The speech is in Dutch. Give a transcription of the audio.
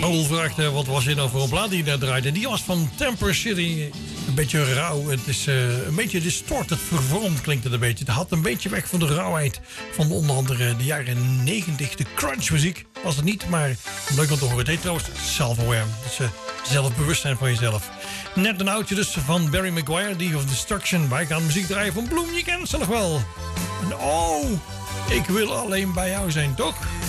Paul vraagt, wat was dit nou voor een plaat die daar draaide? Die was van Temper City. Een beetje rauw. Het is een beetje distorted, vervormd klinkt het een beetje. Het had een beetje weg van de rauwheid van onder andere de jaren 90. De crunchmuziek was het niet, maar leuk om te horen. Het heet trouwens Self-Aware. Dus zelfbewustzijn van jezelf. Net een oudje dus van Barry Maguire, Die of Destruction. Wij gaan muziek draaien van Bloem, je kent ze nog wel. En oh, ik wil alleen bij jou zijn, toch?